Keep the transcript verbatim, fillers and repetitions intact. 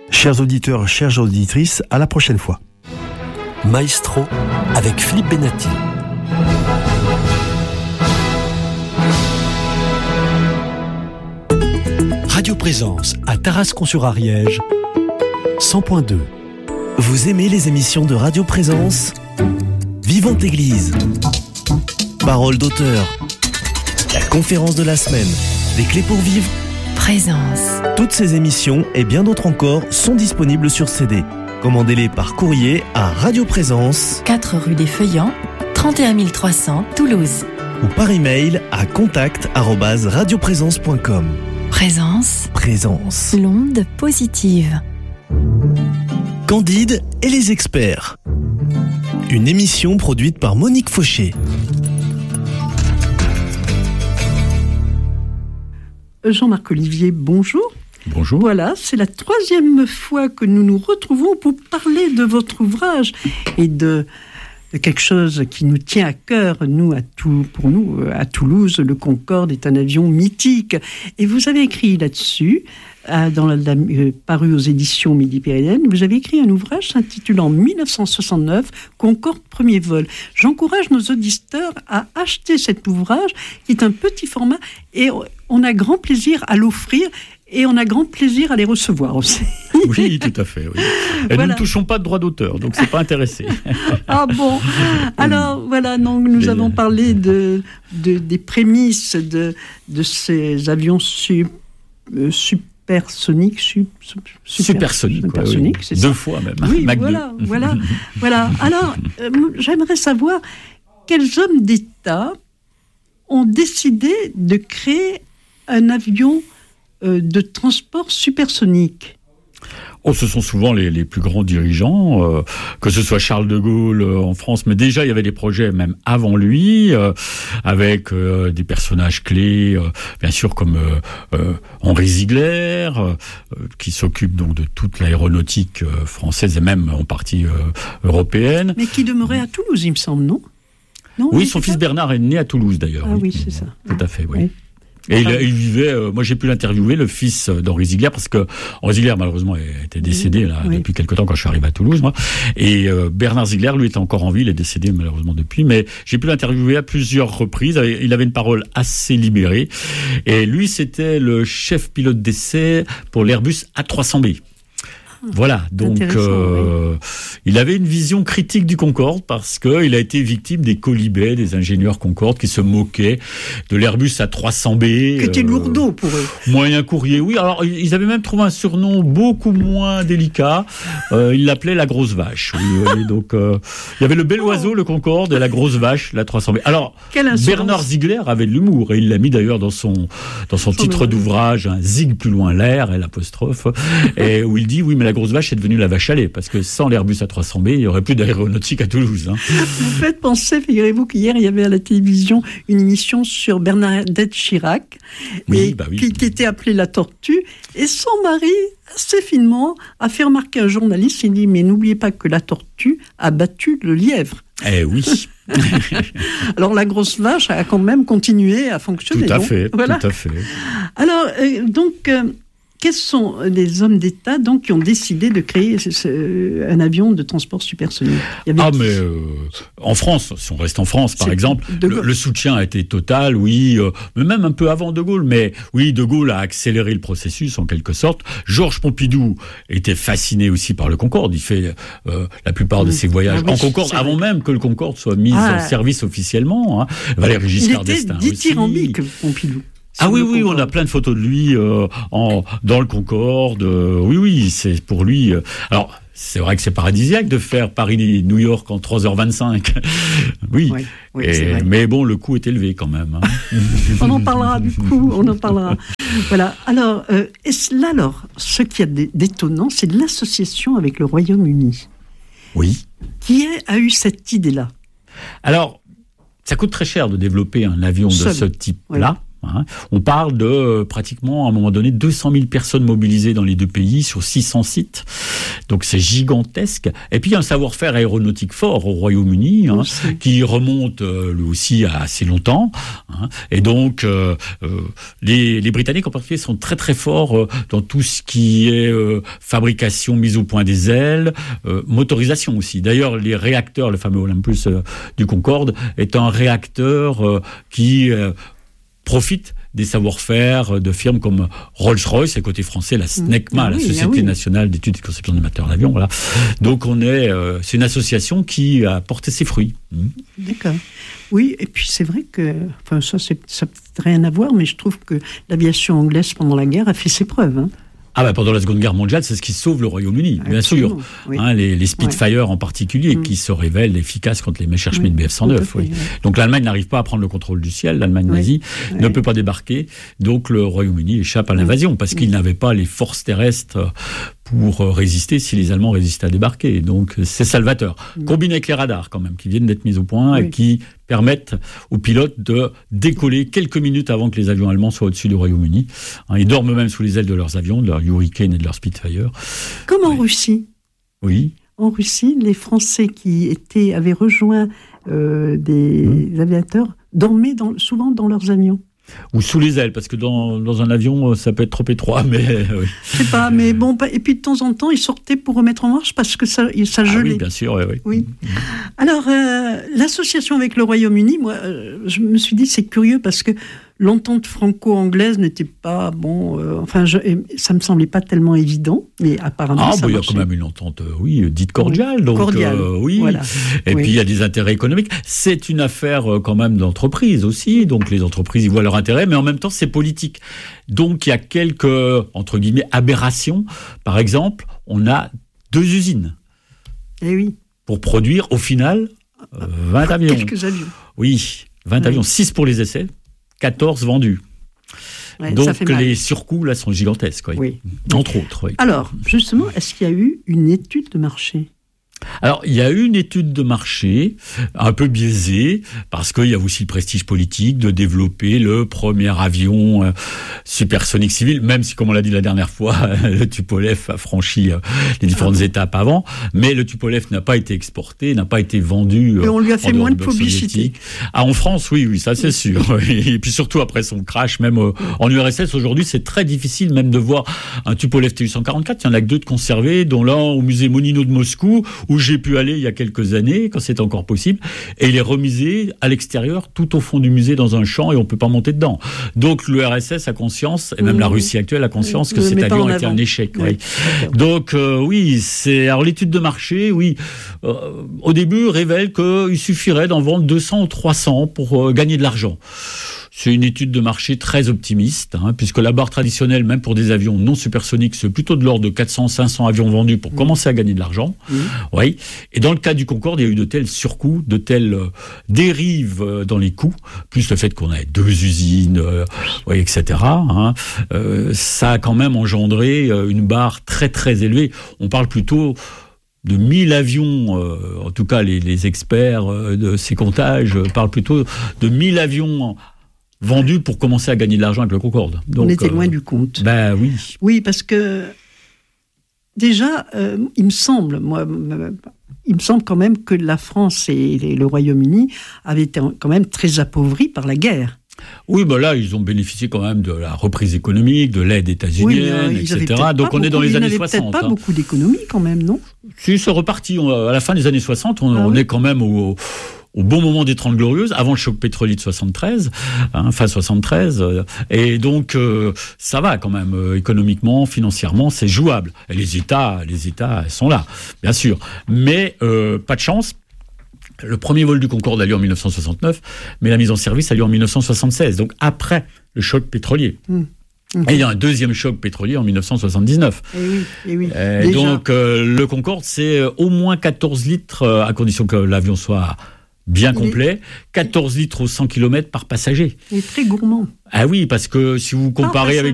Chers auditeurs, chères auditrices, à la prochaine fois. Maestro avec Philippe Benatti. Radio Présence à Tarascon-sur-Ariège, cent point deux. Vous aimez les émissions de Radio Présence ? Vivante Église, Parole d'auteur, la conférence de la semaine, des clés pour vivre, Présence. Toutes ces émissions et bien d'autres encore sont disponibles sur C D. Commandez-les par courrier à Radio Présence, quatre rue des Feuillants, trente et un mille trois cents, Toulouse. Ou par email à contact arobase radioprésence point com. Présence. Présence. L'onde positive. Candide et les experts. Une émission produite par Monique Fauché. Jean-Marc Olivier, bonjour. Bonjour. Voilà, c'est la troisième fois que nous nous retrouvons pour parler de votre ouvrage et de, de quelque chose qui nous tient à cœur, nous, à tout, pour nous, à Toulouse, le Concorde est un avion mythique. Et vous avez écrit là-dessus, dans la, la, euh, paru aux éditions Midi-Pyrénées, vous avez écrit un ouvrage s'intitulant mille neuf cent soixante-neuf, Concorde premier vol. J'encourage nos auditeurs à acheter cet ouvrage, qui est un petit format, et on a grand plaisir à l'offrir, et on a grand plaisir à les recevoir aussi. Oui, tout à fait. Oui. Et voilà. Nous ne touchons pas de droit d'auteur, donc c'est pas intéressé. Ah bon. Alors voilà, donc nous Les... avons parlé de, de des prémices de de ces avions sup, euh, supersoniques, sup, sup, super, supersoniques, supersoniques, oui. c'est Deux ça. fois même. Oui, Mac voilà, deux. voilà, voilà. Alors, euh, j'aimerais savoir quels hommes d'État ont décidé de créer un avion euh, de transport supersonique. Oh, ce sont souvent les, les plus grands dirigeants, euh, que ce soit Charles de Gaulle euh, en France, mais déjà il y avait des projets même avant lui, euh, avec euh, des personnages clés, euh, bien sûr comme euh, euh, Henri Ziegler, euh, qui s'occupe donc de toute l'aéronautique euh, française et même en partie euh, européenne. Mais qui demeurait à Toulouse, il me semble, non, non Oui, son fils Bernard est né à Toulouse d'ailleurs. Ah oui, oui c'est ça. Tout à fait, oui. oui. Et il, il vivait, euh, moi j'ai pu l'interviewer, le fils d'Henri Ziegler, parce que Henri Ziegler malheureusement était décédé là, oui. depuis quelque temps quand je suis arrivé à Toulouse, moi. Et euh, Bernard Ziegler, lui, était encore en vie, il est décédé malheureusement depuis, mais j'ai pu l'interviewer à plusieurs reprises, il avait une parole assez libérée, et lui c'était le chef pilote d'essai pour l'Airbus A trois cents B. Voilà, donc euh, oui. il avait une vision critique du Concorde parce que il a été victime des colibets, des ingénieurs Concorde qui se moquaient de l'Airbus A trois cents B. Qui était euh, lourdeau pour eux. Moyen courrier, oui. Alors ils avaient même trouvé un surnom beaucoup moins délicat. Euh, ils l'appelaient la grosse vache. Oui, oui, donc euh, il y avait le bel oiseau, oh. le Concorde, et la grosse vache, la trois cents B. Alors Bernard Ziegler avait de l'humour et il l'a mis d'ailleurs dans son dans son, son titre d'ouvrage, un Zig plus loin l'air et l'apostrophe, et où il dit oui mais la La grosse vache est devenue la vache à lait, parce que sans l'Airbus A trois cents B, il n'y aurait plus d'aéronautique à Toulouse. Hein. Vous faites penser, figurez-vous qu'hier, il y avait à la télévision une émission sur Bernadette Chirac, oui, et bah oui. qui, qui était appelée La Tortue, et son mari, assez finement, a fait remarquer à un journaliste, il dit, mais n'oubliez pas que la tortue a battu le lièvre. Eh oui. Alors la grosse vache a quand même continué à fonctionner. Tout à donc, fait, voilà. tout à fait. Alors, euh, donc... Euh, Quels sont les hommes d'État donc qui ont décidé de créer ce, ce, un avion de transport supersonique ? Ah mais euh, en France, si on reste en France par C'est exemple, le, le soutien a été total, oui, euh, mais même un peu avant De Gaulle, mais oui, De Gaulle a accéléré le processus en quelque sorte. Georges Pompidou était fasciné aussi par le Concorde, il fait euh, la plupart de ses voyages ah oui, en Concorde avant vrai. même que le Concorde soit mis ah, en service officiellement. Hein. Valéry Giscard d'Estaing aussi. Il était dithyrambique, Pompidou. Ah oui, oui, on a plein de photos de lui euh, en, dans le Concorde. Euh, oui, oui, c'est pour lui. Euh, alors, c'est vrai que c'est paradisiaque de faire Paris-New York en trois heures vingt-cinq. oui, oui, oui Et, c'est vrai. Mais bon, le coût est élevé quand même. Hein. On en parlera du coup, on en parlera. Voilà. Alors, euh, et là, alors, ce qui est d'étonnant, c'est l'association avec le Royaume-Uni. Oui. Qui est, a eu cette idée-là ? Alors, ça coûte très cher de développer un avion de Seul. ce type-là. Oui. Hein. On parle de euh, pratiquement à un moment donné deux cent mille personnes mobilisées dans les deux pays sur six cents sites. Donc c'est gigantesque. Et puis il y a un savoir-faire aéronautique fort au Royaume-Uni, hein, qui remonte euh, lui aussi à assez longtemps. Hein. Et donc euh, euh, les, les Britanniques en particulier sont très très forts euh, dans tout ce qui est euh, fabrication, mise au point des ailes, euh, motorisation aussi. D'ailleurs, les réacteurs, le fameux Olympus euh, du Concorde, est un réacteur euh, qui euh, profite des savoir-faire de firmes comme Rolls-Royce, et côté français, la SNECMA, ah oui, la Société ah oui. nationale d'études et de conception de moteurs d'avion. Voilà. Donc, on est, euh, c'est une association qui a porté ses fruits. Mmh. D'accord. Oui, et puis c'est vrai que, enfin, ça, c'est, ça n'a peut-être rien à voir, mais je trouve que l'aviation anglaise pendant la guerre a fait ses preuves. Hein. Ah ben pendant la Seconde Guerre mondiale, c'est ce qui sauve le Royaume-Uni, bien sûr. Oui. Hein, les, les Spitfire ouais. en particulier, mmh. qui se révèlent efficaces contre les Messerschmitt oui. B F cent neuf. Oui. Oui. Donc l'Allemagne n'arrive pas à prendre le contrôle du ciel, l'Allemagne oui. nazie oui. ne peut pas débarquer, donc le Royaume-Uni échappe à l'invasion, parce oui. qu'il n'avait pas les forces terrestres pour résister si les Allemands résistaient à débarquer. Donc c'est salvateur. Mmh. Combiné avec les radars quand même, qui viennent d'être mis au point oui. et qui permettent aux pilotes de décoller quelques minutes avant que les avions allemands soient au-dessus du Royaume-Uni. Ils dorment même sous les ailes de leurs avions, de leur Hurricane et de leur Spitfire. Comme en oui. Russie. Oui. En Russie, les Français qui étaient, avaient rejoint euh, des mmh. aviateurs dormaient dans, souvent dans leurs avions. Ou sous les ailes, parce que dans, dans un avion, ça peut être trop étroit, mais... Oui. Je sais pas, mais bon... Et puis de temps en temps, ils sortaient pour remettre en marche parce que ça, ça gelait. Ah oui, bien sûr, oui. oui. oui. Alors, euh, l'association avec le Royaume-Uni, moi, euh, je me suis dit, c'est curieux parce que l'entente franco-anglaise n'était pas, bon... Euh, enfin, je, ça me semblait pas tellement évident, mais apparemment, ah, ça bah, il y a marchait. quand même une entente, euh, oui, dite cordiale. Oui, donc, cordiale, euh, oui. Voilà. Et oui. puis, il y a des intérêts économiques. C'est une affaire, euh, quand même, d'entreprise aussi. Donc, les entreprises, ils voient leur intérêt, mais en même temps, c'est politique. Donc, il y a quelques, entre guillemets, aberrations. Par exemple, on a deux usines. Eh oui. Pour produire, au final, euh, vingt avions. Quelques avions. Oui, vingt oui. avions, six pour les essais, quatorze vendus. Ouais, donc les surcoûts là sont gigantesques, oui. Oui. Entre autres. Oui. Alors, justement, est-ce qu'il y a eu une étude de marché ? Alors, il y a eu une étude de marché, un peu biaisée, parce qu'il y a aussi le prestige politique de développer le premier avion euh, supersonique civil, même si, comme on l'a dit la dernière fois, le Tupolev a franchi euh, les différentes ah. étapes avant, mais le Tupolev n'a pas été exporté, n'a pas été vendu. Euh, Et on lui a fait moins de publicité. Ah, en France, oui, oui, ça c'est sûr. Et puis surtout après son crash, même euh, en U R S S, aujourd'hui, c'est très difficile même de voir un Tupolev T U cent quarante-quatre. Il y en a que deux de conservés, dont l'un au musée Monino de Moscou, où j'ai pu aller il y a quelques années, quand c'était encore possible, et il est remisé à l'extérieur, tout au fond du musée, dans un champ, et on ne peut pas monter dedans. Donc l'U R S S a conscience, et même mmh. la Russie actuelle a conscience mmh. que cet avion a été un échec. Oui. Oui. Donc euh, oui, c'est alors l'étude de marché, oui, euh, au début révèle qu'il suffirait d'en vendre deux cents ou trois cents pour euh, gagner de l'argent. C'est une étude de marché très optimiste, hein, puisque la barre traditionnelle, même pour des avions non supersoniques, c'est plutôt de l'ordre de quatre cents à cinq cents avions vendus pour mmh. commencer à gagner de l'argent. Mmh. Oui. Et dans le cas du Concorde, il y a eu de tels surcoûts, de telles euh, dérives euh, dans les coûts, plus le fait qu'on ait deux usines, euh, oui, et cetera. Hein, euh, ça a quand même engendré euh, une barre très très élevée. On parle plutôt de mille avions, euh, en tout cas les, les experts euh, de ces comptages euh, parlent plutôt de mille avions vendu pour commencer à gagner de l'argent avec le Concorde. Donc, on était loin euh, du compte. Ben oui. Oui, parce que déjà, euh, il me semble, moi, il me semble quand même que la France et le Royaume-Uni avaient été quand même très appauvris par la guerre. Oui, ben là, ils ont bénéficié quand même de la reprise économique, de l'aide états-unienne, oui, et cetera. Donc on est dans les années soixante. Ils n'avaient peut-être pas hein. beaucoup d'économie quand même, non ? Si, c'est reparti. À la fin des années soixante, on, ah, on oui. est quand même au... au bon moment des Trente Glorieuses, avant le choc pétrolier de soixante-treize, hein, fin soixante-treize, euh, et donc euh, ça va quand même, euh, économiquement, financièrement, c'est jouable. Et les États, les États sont là, bien sûr. Mais euh, pas de chance. Le premier vol du Concorde a lieu en mille neuf cent soixante-neuf, mais la mise en service a lieu en mille neuf cent soixante-seize, donc après le choc pétrolier. Mmh. Mmh. Et il y a un deuxième choc pétrolier en mille neuf cent soixante-dix-neuf. Et oui, et oui. Et donc euh, le Concorde, c'est au moins quatorze litres, euh, à condition que l'avion soit bien complet, quatorze litres aux cent kilomètres par passager. Il est très gourmand. Ah oui, parce que si vous comparez avec